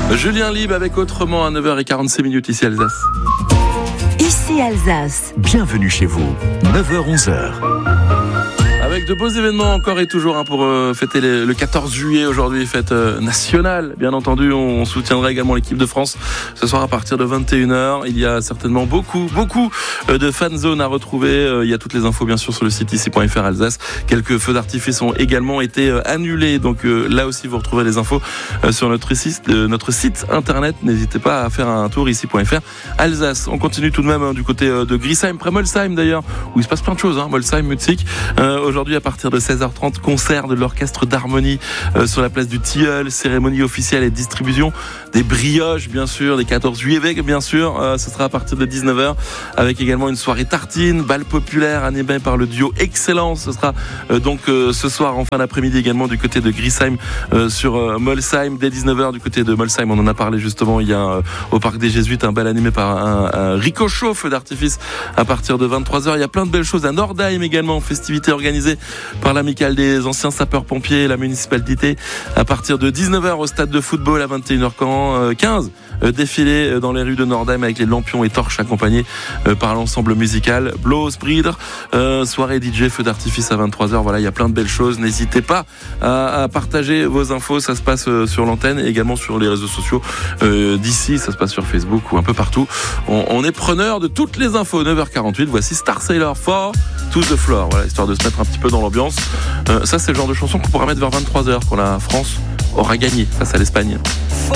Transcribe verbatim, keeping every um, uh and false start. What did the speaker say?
Julien Lieb avec Autrement à neuf heures quarante-six minutes ici Alsace. Ici Alsace. Bienvenue chez vous, neuf heures onze heures. Avec de beaux événements encore et toujours hein, pour euh, fêter les, le quatorze juillet aujourd'hui, fête euh, nationale. Bien entendu, on, on soutiendra également l'équipe de France ce soir à partir de vingt et une heures. Il y a certainement beaucoup, beaucoup euh, de fan zones à retrouver. Euh, il y a toutes les infos bien sûr sur le site ici point f r Alsace. Quelques feux d'artifice ont également été euh, annulés. Donc euh, là aussi, vous retrouverez les infos euh, sur notre site, euh, notre site internet. N'hésitez pas à faire un tour ici point f r Alsace. On continue tout de même hein, du côté euh, de Griesheim, près Molsheim d'ailleurs, où il se passe plein de choses. Hein, Molsheim, Mutzig. Euh, aujourd'hui, à partir de seize heures trente, concert de l'orchestre d'harmonie euh, sur la place du Tilleul, cérémonie officielle et distribution des brioches, bien sûr, des quatorze juillet, bien sûr. Euh, ce sera à partir de dix-neuf heures, avec également une soirée tartine, bal populaire animé par le duo Excellence. Ce sera euh, donc euh, ce soir en fin d'après-midi également du côté de Griesheim euh, sur euh, Molsheim, dès dix-neuf heures du côté de Molsheim. On en a parlé justement, il y a euh, au parc des Jésuites un bal animé par un, un ricochet feu d'artifice à partir de vingt-trois heures. Il y a plein de belles choses à Nordheim également, festivité organisée par l'amicale des anciens sapeurs-pompiers et la municipalité à partir de dix-neuf heures au stade de football à vingt et une heures quinze. Défilé dans les rues de Nordheim avec les lampions et torches accompagnés par l'ensemble musical Blåsbrider, euh, soirée D J, feu d'artifice à vingt-trois heures. Voilà, il y a plein de belles choses. N'hésitez pas à, à partager vos infos. Ça se passe sur l'antenne et également sur les réseaux sociaux euh, d'ici. Ça se passe sur Facebook ou un peu partout. On, on est preneur de toutes les infos. neuf heures quarante-huit, voici Star Sailor four to the Floor. Voilà, histoire de se mettre un petit peu dans l'ambiance. Euh, ça, c'est le genre de chanson qu'on pourra mettre vers vingt-trois heures quand la France aura gagné face à l'Espagne. Fall